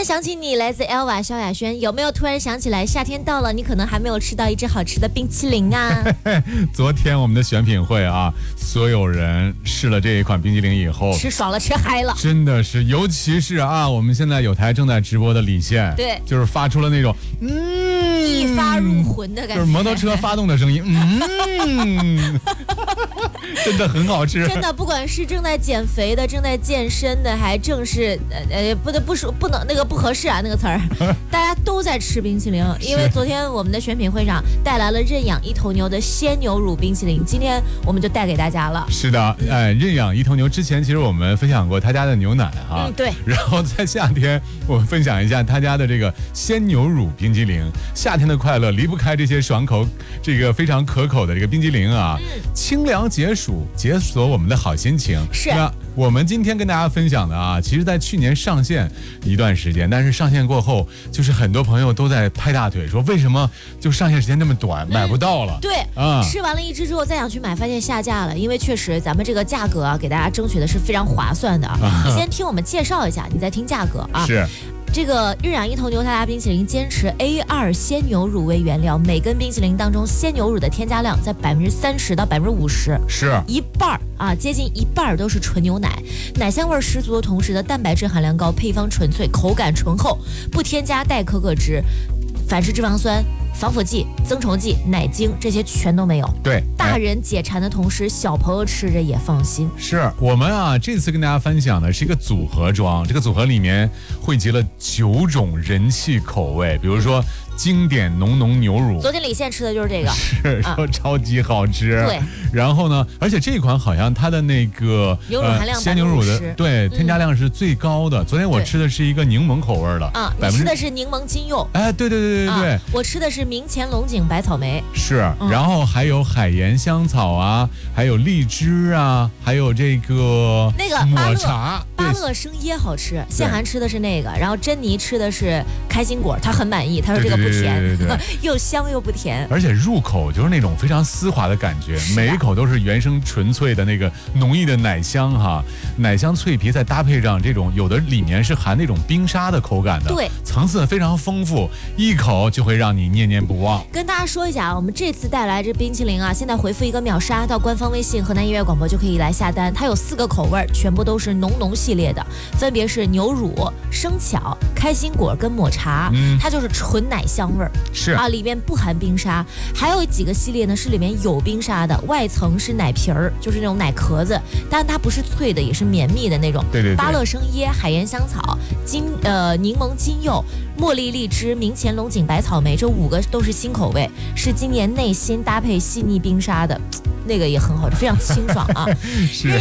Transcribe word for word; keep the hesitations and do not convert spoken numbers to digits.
然想起你，来自 Elva 萧亚轩，有没有突然想起来夏天到了，你可能还没有吃到一只好吃的冰淇淋啊？ 昨天我们的选品会啊，所有人试了这一款冰淇淋以后， 吃爽了，吃嗨了， 真的是，尤其是啊，我们现在有台正在直播的李现， 对， 就是发出了那种嗯一发入魂的感觉， 就是摩托车发动的声音，嗯，真的很好吃。 真的，不管是正在减肥的、正在健身的，还正是呃呃，不得不说不能那个不合适啊，那个词儿，大家都在吃冰淇淋。因为昨天我们的选品会上带来了认养一头牛的鲜牛乳冰淇淋，今天我们就带给大家了。 是的，哎，认养一头牛之前，其实我们分享过他家的牛奶哈， 嗯，对。 然后在夏天，我们分享一下他家的这个鲜牛乳冰淇淋。夏天的快乐离不开这些爽口、这个非常可口的这个冰激凌啊，嗯、清凉解暑，解锁我们的好心情。 是。 那我们今天跟大家分享的啊，其实在去年上线一段时间，但是上线过后，就是很多朋友都在拍大腿，说为什么就上线时间那么短，嗯、买不到了？ 对，啊，吃完了一支之后再想去买，发现下架了，因为确实咱们这个价格啊，给大家争取的是非常划算的。啊、你先听我们介绍一下，你再听价格啊。 是。 这个认养一头牛他家冰淇淋坚持 A 二 鲜牛乳为原料，每根冰淇淋当中鲜牛乳的添加量在百分之三十到百分之五十， 是一半啊，接近一半都是纯牛奶，奶香味十足的同时的蛋白质含量高，配方纯粹，口感醇厚，不添加代可可脂、反式脂肪酸、防腐剂、增稠剂、奶精，这些全都没有。 对， 大人解馋的同时，小朋友吃着也放心。 是我们啊，这次跟大家分享的是一个组合装，这个组合里面汇集了九种人气口味，比如说经典浓浓牛乳， 昨天李现吃的就是这个， 是说超级好吃。 啊、对， 然后呢，而且这一款好像它的那个牛乳含量、呃、 鲜牛乳的对、嗯、添加量是最高的。昨天我吃的是一个柠檬口味的啊，你吃的是柠檬金柚， 哎，对对对对对、啊， 我吃的是明前龙井白草莓， 是，嗯、然后还有海盐香草啊，还有荔枝啊，还有这个那个抹茶。 芭乐生椰好吃，谢涵吃的是那个，然后珍妮吃的是开心果，她很满意，她说这个不甜， 对对对对对又香又不甜， 而且入口就是那种非常丝滑的感觉，每一口都是原生纯粹的那个浓郁的奶香哈，奶香脆皮再搭配上这种有的里面是含那种冰沙的口感的， 对， 层次非常丰富，一口就会让你念念不忘。 跟大家说一下啊，我们这次带来这冰淇淋啊，现在回复一个秒杀到官方微信河南音乐广播就可以来下单，它有四个口味，全部都是浓浓系列的，分别是牛乳、生巧、开心果跟抹茶，嗯，它就是纯奶香味儿， 是啊，里面不含冰沙。还有几个系列呢是里面有冰沙的，外层是奶皮儿，就是那种奶壳子，但它不是脆的，也是绵密的那种。 对对对。 芭乐生椰、海盐香草、金呃柠檬金柚、茉莉荔枝、明前龙井白草莓，这五个都是新口味，是今年内新搭配细腻冰沙的，那个也很好吃，非常清爽啊。 是。